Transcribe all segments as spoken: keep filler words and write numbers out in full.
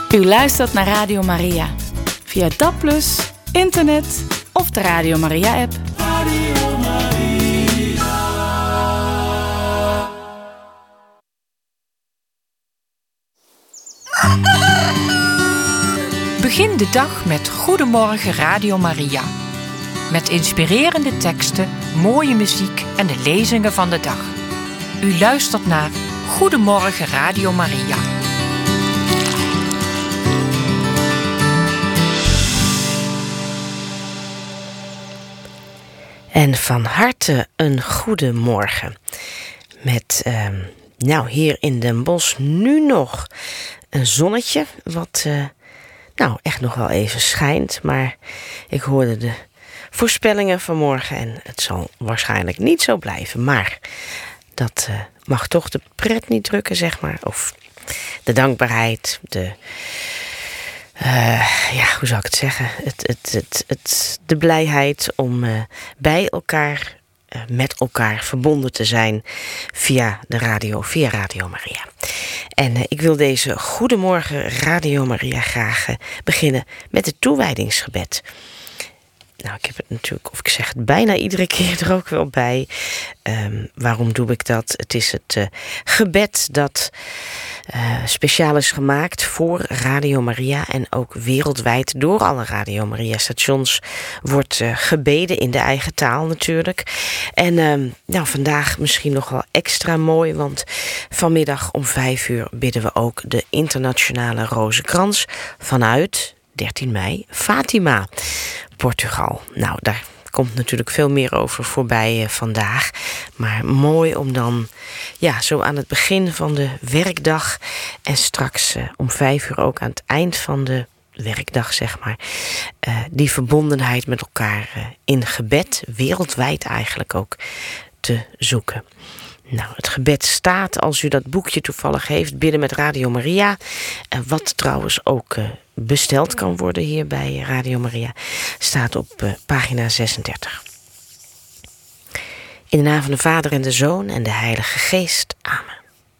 U luistert naar Radio Maria. Via D A B plus, internet of de Radio Maria-app. Radio Maria. Begin de dag met Goedemorgen Radio Maria. Met inspirerende teksten, mooie muziek en de lezingen van de dag. U luistert naar Goedemorgen Radio Maria. En van harte een goede morgen. Met, uh, nou, hier in Den Bosch nu nog een zonnetje. Wat, uh, nou, echt nog wel even schijnt. Maar ik hoorde de voorspellingen vanmorgen en het zal waarschijnlijk niet zo blijven. Maar dat uh, mag toch de pret niet drukken, zeg maar. Of de dankbaarheid, de... Uh, ja, hoe zou ik het zeggen? Het, het, het, het, de blijheid om uh, bij elkaar, uh, met elkaar verbonden te zijn via de radio, via Radio Maria. En uh, ik wil deze Goedemorgen Radio Maria graag uh, beginnen met het toewijdingsgebed. Nou, ik heb het natuurlijk, of ik zeg het bijna iedere keer er ook wel bij. Um, waarom doe ik dat? Het is het uh, gebed dat uh, speciaal is gemaakt voor Radio Maria en ook wereldwijd door alle Radio Maria stations wordt uh, gebeden in de eigen taal natuurlijk. En um, nou, vandaag misschien nog wel extra mooi, want vanmiddag om vijf uur bidden we ook de internationale Rozenkrans vanuit dertien mei Fatima, Portugal. Nou, daar komt natuurlijk veel meer over voorbij uh, vandaag. Maar mooi om dan, ja, zo aan het begin van de werkdag en straks uh, om vijf uur ook aan het eind van de werkdag, zeg maar, uh, die verbondenheid met elkaar uh, in gebed, wereldwijd eigenlijk ook, te zoeken. Nou, het gebed staat, als u dat boekje toevallig heeft, Bidden met Radio Maria. Uh, wat trouwens ook uh, besteld kan worden hier bij Radio Maria, staat op uh, pagina zesendertig. In de naam van de Vader en de Zoon en de Heilige Geest. Amen.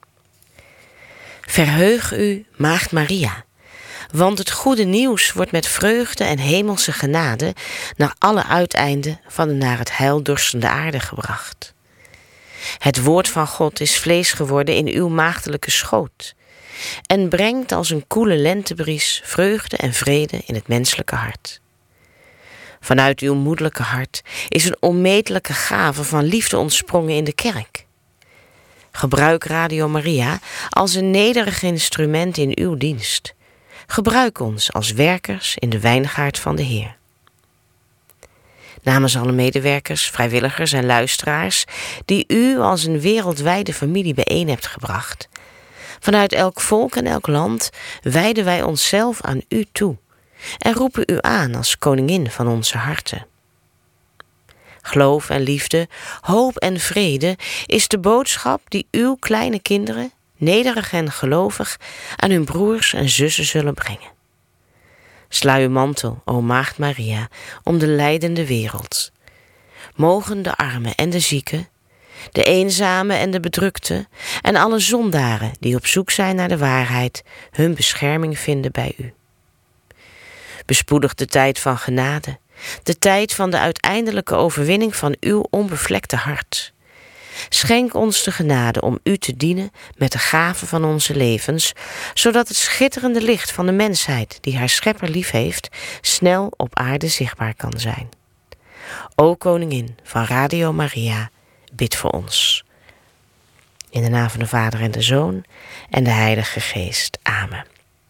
Verheug u, Maagd Maria, want het goede nieuws wordt met vreugde en hemelse genade naar alle uiteinden van de naar het heil dorstende aarde gebracht. Het woord van God is vlees geworden in uw maagdelijke schoot en brengt als een koele lentebries vreugde en vrede in het menselijke hart. Vanuit uw moederlijke hart is een onmetelijke gave van liefde ontsprongen in de kerk. Gebruik Radio Maria als een nederig instrument in uw dienst. Gebruik ons als werkers in de wijngaard van de Heer. Namens alle medewerkers, vrijwilligers en luisteraars die u als een wereldwijde familie bijeen hebt gebracht. Vanuit elk volk en elk land wijden wij onszelf aan u toe en roepen u aan als koningin van onze harten. Geloof en liefde, hoop en vrede is de boodschap die uw kleine kinderen, nederig en gelovig, aan hun broers en zussen zullen brengen. Sla uw mantel, o Maagd Maria, om de lijdende wereld. Mogen de armen en de zieken, de eenzamen en de bedrukten en alle zondaren die op zoek zijn naar de waarheid hun bescherming vinden bij u. Bespoedig de tijd van genade, de tijd van de uiteindelijke overwinning van uw onbevlekte hart. Schenk ons de genade om u te dienen met de gaven van onze levens, zodat het schitterende licht van de mensheid die haar schepper lief heeft, snel op aarde zichtbaar kan zijn. O Koningin van Radio Maria, bid voor ons. In de naam van de Vader en de Zoon en de Heilige Geest. Amen.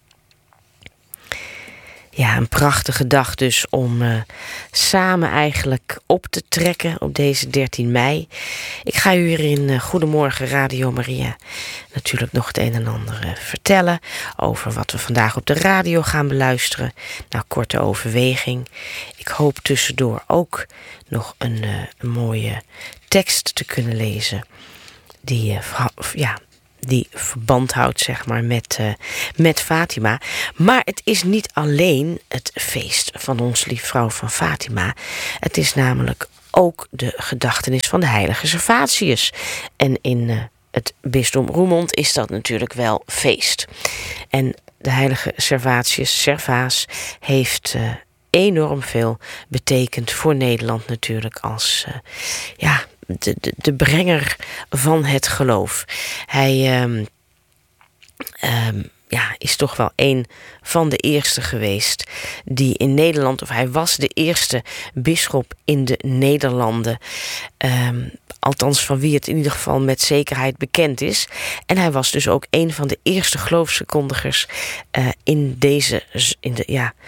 Ja, een prachtige dag dus om uh, samen eigenlijk op te trekken op deze dertien mei. Ik ga u hier in uh, Goedemorgen Radio Maria natuurlijk nog het een en ander uh, vertellen over wat we vandaag op de radio gaan beluisteren. Nou, korte overweging. Ik hoop tussendoor ook nog een, uh, een mooie tekst te kunnen lezen die, uh, ja... die verband houdt, zeg maar, met, uh, met Fatima. Maar het is niet alleen het feest van ons lief vrouw van Fatima. Het is namelijk ook de gedachtenis van de heilige Servatius. En in uh, het bisdom Roermond is dat natuurlijk wel feest. En de heilige Servatius, Servaas, heeft uh, enorm veel betekend voor Nederland natuurlijk als uh, ja, de, de, de brenger van het geloof. Hij um, um, ja, is toch wel een van de eerste geweest die in Nederland, of hij was de eerste bisschop in de Nederlanden. Um, Althans, van wie het in ieder geval met zekerheid bekend is. En hij was dus ook een van de eerste geloofsverkondigers uh, in deze, in de, ja,